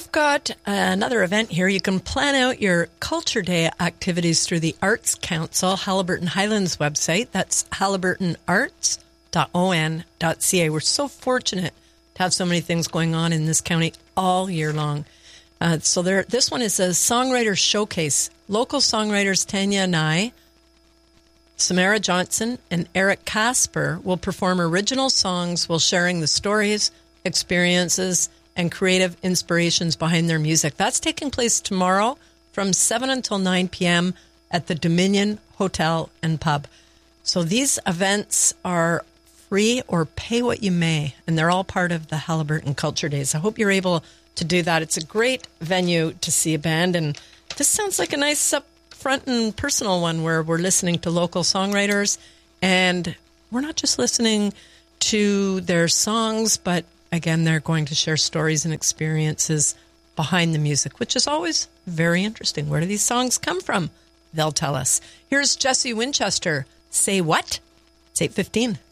we've got another event here. You can plan out your Culture Day activities through the Arts Council, Haliburton Highlands website. That's haliburtonarts.on.ca. We're so fortunate to have so many things going on in this county all year long. This one is a songwriter showcase. Local songwriters Tanya Nye, Samara Johnson, and Eric Casper will perform original songs while sharing the stories, experiences, and creative inspirations behind their music. That's taking place tomorrow from 7 until 9 p.m. at the Dominion Hotel and Pub. So these events are free or pay what you may, and they're all part of the Haliburton Culture Days. I hope you're able to do that. It's a great venue to see a band, and this sounds like a nice upfront and personal one where we're listening to local songwriters, and we're not just listening to their songs, but again, they're going to share stories and experiences behind the music, which is always very interesting. Where do these songs come from? They'll tell us. Here's Jesse Winchester. Say what? It's 8:15.